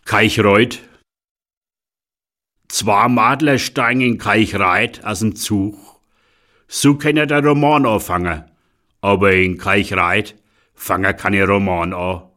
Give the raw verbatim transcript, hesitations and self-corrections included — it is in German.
Kaichreuth. Zwei Madler steigen in Kaichreuth aus dem Zug. So kann er der Roman anfangen. Aber in Kaichreuth fangen keine Roman an.